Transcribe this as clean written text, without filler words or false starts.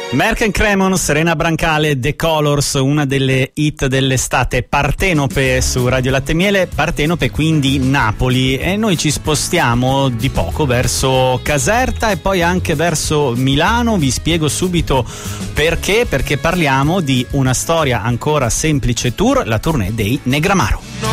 Merck & Cremon, Serena Brancale, The Colors, una delle hit dell'estate. Partenope su Radio Latte Miele, Partenope quindi Napoli, e noi ci spostiamo di poco verso Caserta e poi anche verso Milano. Vi spiego subito perché parliamo di una storia ancora semplice tour, la tournée dei Negramaro.